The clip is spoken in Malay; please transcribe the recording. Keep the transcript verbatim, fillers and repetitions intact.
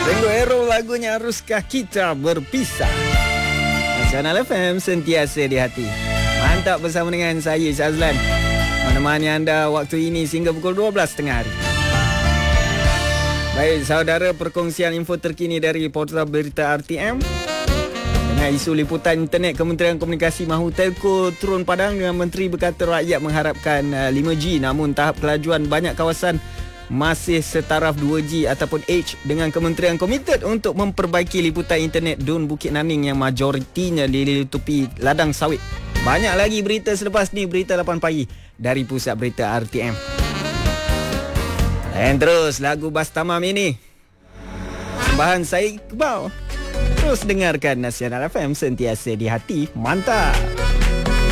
Ringo Hero lagunya Haruskah Kita Berpisah. Nasional F M sentiasa di hati. Mantap bersama dengan saya Syazlan, menemani anda waktu ini sehingga pukul dua belas tengah hari. Baik saudara, perkongsian info terkini dari portal berita R T M. Dengan isu liputan internet, Kementerian Komunikasi mahu telco turun padang dengan Menteri berkata rakyat mengharapkan lima G, namun tahap kelajuan banyak kawasan masih setaraf dua G ataupun H, dengan kementerian komited untuk memperbaiki liputan internet Dun Bukit Naning yang majoritinya dilitupi ladang sawit. Banyak lagi berita selepas ni, berita lapan pagi dari pusat berita R T M. Dan terus lagu Bas Tamam ini, sembahan saya Iqbal. Terus dengarkan Nasional F M sentiasa di hati. Mantap.